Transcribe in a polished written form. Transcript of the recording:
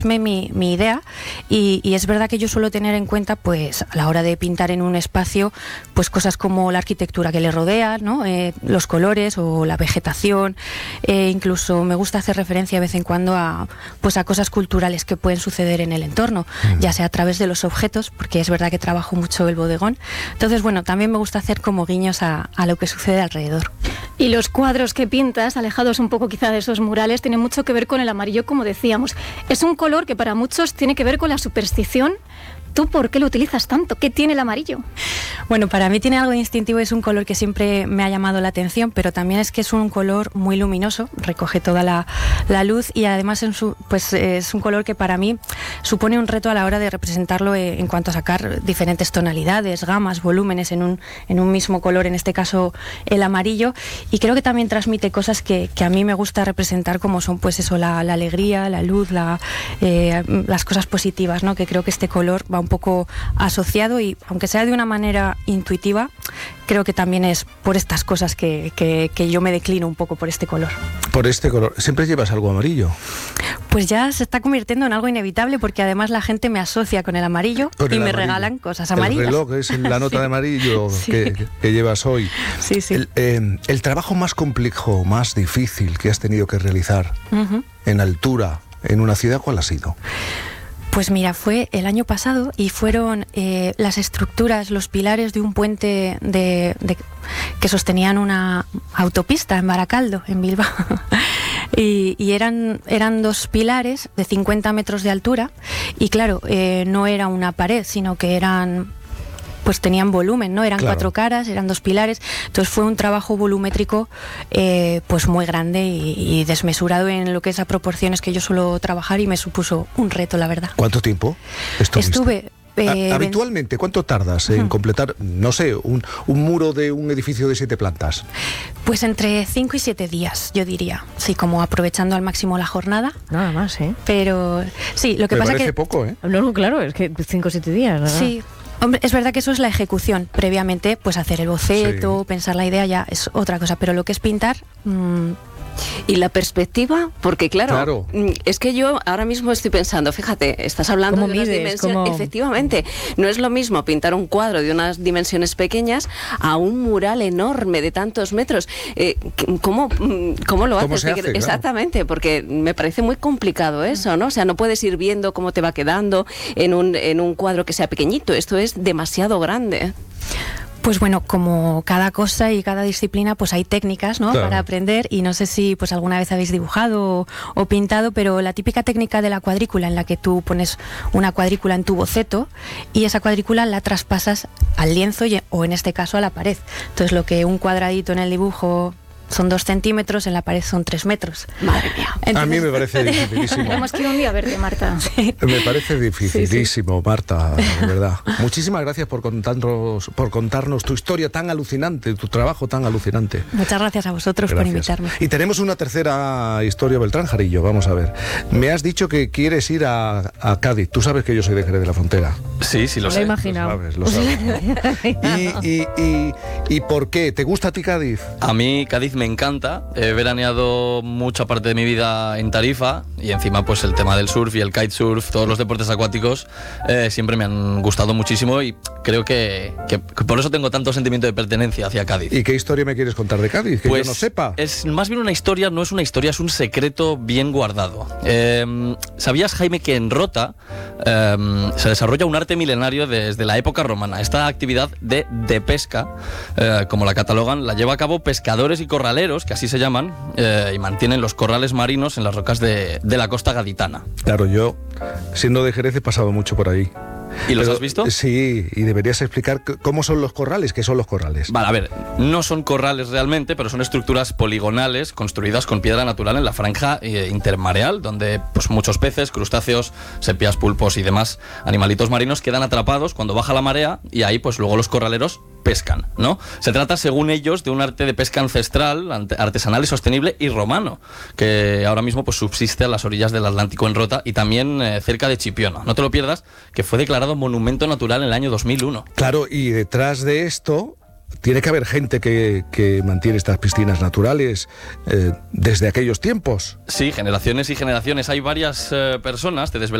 mi idea y es verdad que yo suelo tener en cuenta pues a la hora de pintar en un espacio pues cosas como la arquitectura que le rodea, ¿no? Los colores o la vegetación, incluso me gusta hacer referencia de vez en cuando a cosas culturales que pueden suceder en el entorno, ya sea a través de los objetos, porque es verdad que trabajo mucho el bodegón. Entonces, bueno, también me gusta hacer como guiños a lo que sucede alrededor. Y los cuadros que pintas, alejados un poco quizá de esos murales, tienen mucho que ver con el amarillo, como decíamos. Es un color que para muchos tiene que ver con la superstición. ¿Tú por qué lo utilizas tanto? ¿Qué tiene el amarillo? Bueno, para mí tiene algo distintivo, es un color que siempre me ha llamado la atención, pero también es que es un color muy luminoso, recoge toda la luz y además es un color que para mí supone un reto a la hora de representarlo en cuanto a sacar diferentes tonalidades, gamas, volúmenes en un mismo color, en este caso el amarillo, y creo que también transmite cosas que a mí me gusta representar, como son pues eso, la alegría, la luz, las cosas positivas, ¿no? Que creo que este color va un poco asociado y aunque sea de una manera intuitiva, creo que también es por estas cosas que yo me declino un poco por este color. Por este color. ¿Siempre llevas algo amarillo? Pues ya se está convirtiendo en algo inevitable porque además la gente me asocia con el amarillo y me regalan cosas amarillas. El reloj es la nota de amarillo que llevas hoy. Sí, sí. El trabajo más complejo, más difícil que has tenido que realizar en altura, en una ciudad, ¿cuál ha sido? Pues mira, fue el año pasado y fueron las estructuras, los pilares de un puente que sostenían una autopista en Baracaldo, en Bilbao. Y eran 2 pilares de 50 metros de altura y claro, no era una pared, sino que pues tenían volumen, ¿no? Eran 4 caras, eran 2 pilares, entonces fue un trabajo volumétrico pues muy grande y desmesurado en lo que es a proporciones que yo suelo trabajar y me supuso un reto, la verdad. ¿Cuánto tiempo estuviste? Habitualmente, ¿cuánto tardas en completar, no sé, un muro de un edificio de 7 plantas? Pues entre 5 y 7 días, yo diría. Sí, como aprovechando al máximo la jornada. Nada más, ¿eh? Pero sí, lo que pasa parece que... poco, ¿eh? No, claro, es que 5 o 7 días, ¿verdad? Sí. Hombre, es verdad que eso es la ejecución. Previamente, pues hacer el boceto, pensar la idea ya es otra cosa. Pero lo que es pintar... Y la perspectiva, porque claro, es que yo ahora mismo estoy pensando, fíjate, estás hablando de unas dimensiones, efectivamente, no es lo mismo pintar un cuadro de unas dimensiones pequeñas a un mural enorme de tantos metros. ¿Cómo lo haces? Se hace, exactamente, porque me parece muy complicado eso, ¿no? O sea, no puedes ir viendo cómo te va quedando en un cuadro que sea pequeñito, esto es demasiado grande. Pues bueno, como cada cosa y cada disciplina, pues hay técnicas, ¿no? Claro. Para aprender, y no sé si pues alguna vez habéis dibujado o pintado, pero la típica técnica de la cuadrícula, en la que tú pones una cuadrícula en tu boceto y esa cuadrícula la traspasas al lienzo o en este caso a la pared. Entonces lo que un cuadradito en el dibujo son 2 centímetros, en la pared son 3 metros. Madre mía. Entonces, a mí me parece dificilísimo. Tenemos que ir un día a verte, Marta. Sí. Me parece dificilísimo, Marta, de verdad. Muchísimas gracias por contarnos tu historia tan alucinante, tu trabajo tan alucinante. Muchas gracias a vosotros por invitarme. Y tenemos una tercera historia, Beltrán Jarillo, vamos a ver. Me has dicho que quieres ir a Cádiz. Tú sabes que yo soy de Jerez de la Frontera. Sí, lo sé. Lo he imaginado. Lo sabes. ¿Y por qué? ¿Te gusta a ti Cádiz? A mí Cádiz me encanta. He veraneado mucha parte de mi vida en Tarifa y encima pues el tema del surf y el kitesurf, todos los deportes acuáticos siempre me han gustado muchísimo y creo que por eso tengo tanto sentimiento de pertenencia hacia Cádiz. ¿Y qué historia me quieres contar de Cádiz? Que pues, yo no sepa. Es más bien una historia, no es una historia, es un secreto bien guardado. ¿Sabías, Jaime, que en Rota se desarrolla un arte milenario desde la época romana? Esta actividad de pesca, como la catalogan, la lleva a cabo pescadores y corraleros, que así se llaman, y mantienen los corrales marinos en las rocas de la costa gaditana. Claro, yo, siendo de Jerez, he pasado mucho por ahí. ¿Y los has visto? Sí, y deberías explicar cómo son los corrales, qué son los corrales. Vale, a ver, no son corrales realmente, pero son estructuras poligonales construidas con piedra natural en la franja intermareal, donde pues muchos peces, crustáceos, sepias, pulpos y demás animalitos marinos quedan atrapados cuando baja la marea y ahí pues luego los corraleros pescan, ¿no? Se trata, según ellos, de un arte de pesca ancestral, artesanal y sostenible y romano, que ahora mismo pues subsiste a las orillas del Atlántico en Rota y también cerca de Chipiona. No te lo pierdas, que fue declarado Monumento Natural en el año 2001. Claro, y detrás de esto tiene que haber gente que mantiene estas piscinas naturales desde aquellos tiempos. Sí, generaciones y generaciones. Hay varias personas, te